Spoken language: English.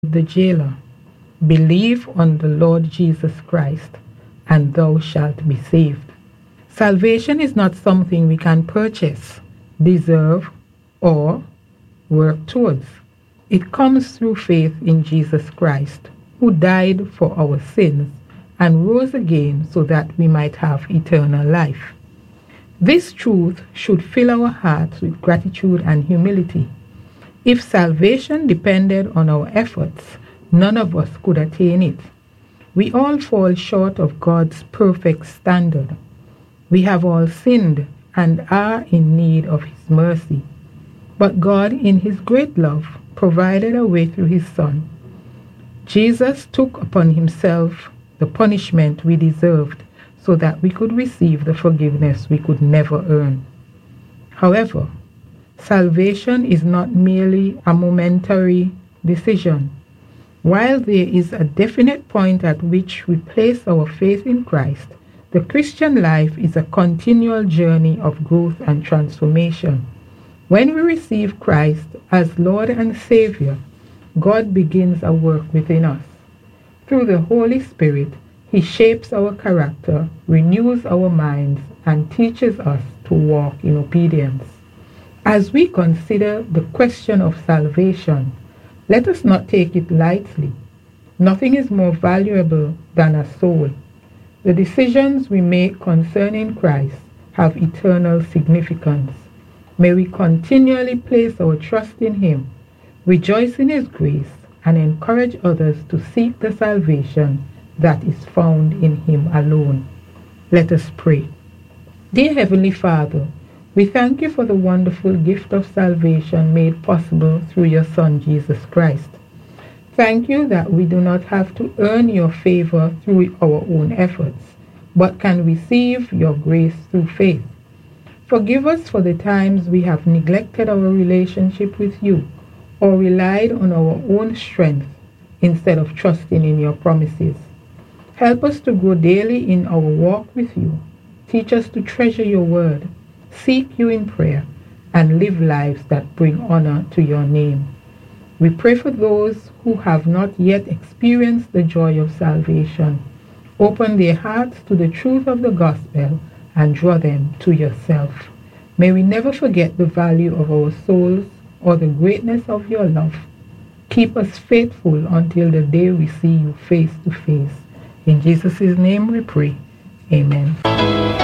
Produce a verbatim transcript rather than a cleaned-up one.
the jailer, "Believe on the Lord Jesus Christ, and thou shalt be saved." Salvation is not something we can purchase, deserve, or work towards. It comes through faith in Jesus Christ, who died for our sins and rose again so that we might have eternal life. This truth should fill our hearts with gratitude and humility. If salvation depended on our efforts, none of us could attain it. We all fall short of God's perfect standard. We have all sinned and are in need of His mercy. But God, in His great love, provided a way through His Son. Jesus took upon Himself the punishment we deserved so that we could receive the forgiveness we could never earn. However, salvation is not merely a momentary decision. While there is a definite point at which we place our faith in Christ, the Christian life is a continual journey of growth and transformation. When we receive Christ as Lord and Savior, God begins a work within us. Through the Holy Spirit, He shapes our character, renews our minds, and teaches us to walk in obedience. As we consider the question of salvation, let us not take it lightly. Nothing is more valuable than a soul. The decisions we make concerning Christ have eternal significance. May we continually place our trust in Him, rejoice in His grace, and encourage others to seek the salvation that is found in Him alone. Let us pray. Dear Heavenly Father, we thank You for the wonderful gift of salvation made possible through Your Son, Jesus Christ. Thank You that we do not have to earn Your favor through our own efforts, but can receive Your grace through faith. Forgive us for the times we have neglected our relationship with You or relied on our own strength instead of trusting in Your promises. Help us to grow daily in our walk with You. Teach us to treasure Your word, seek You in prayer, and live lives that bring honor to Your name. We pray for those who have not yet experienced the joy of salvation. Open their hearts to the truth of the gospel and draw them to Yourself. May we never forget the value of our souls or the greatness of Your love. Keep us faithful until the day we see You face to face. In Jesus' name we pray. Amen.